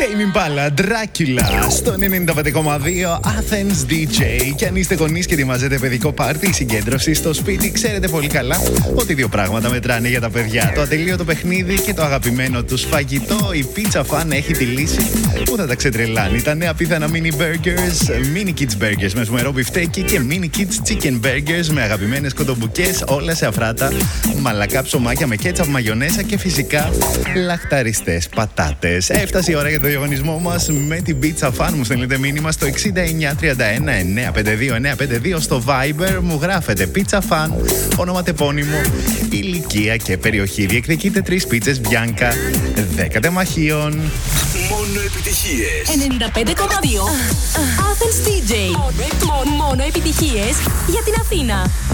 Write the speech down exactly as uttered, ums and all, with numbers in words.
Tame Impala, Dracula, στο ενενήντα πέντε κόμμα δύο Athens ντι τζέι. Και αν είστε γονείς και ετοιμάζετε παιδικό πάρτι ή συγκέντρωση στο σπίτι, ξέρετε πολύ καλά ότι δύο πράγματα μετράνε για τα παιδιά: το ατελείωτο παιχνίδι και το αγαπημένο τους φαγητό. Η Pizza Fan έχει τη λύση που θα τα ξετρελάνει. Τα νέα πίθανα mini burgers, mini kids burgers με σμερό μπιφτέκι και mini kids chicken burgers με αγαπημένες κοντομπουκές, όλα σε αφράτα, μαλακά ψωμάκια με κέτσαπ, μαγιονέσα και φυσικά λαχταριστές πατάτες. Έφτασε η ώρα για το διαγωνισμό μας με την Pizza Fan. Μου στέλνετε μήνυμα στο εξήντα εννιά τριάντα ένα εννιακόσια πενήντα δύο εννιακόσια πενήντα δύο στο Viber. Μου γράφετε Pizza Fan, όνομα τεπώνυμο, ηλικία και περιοχή. Διεκδικείτε τρεις πίτσες Bianca, δέκα τεμαχίων. Μόνο επιτυχίες. ενενήντα πέντε κόμμα δύο Athens ντι τζέι. Μόνο επιτυχίες για την Αθήνα.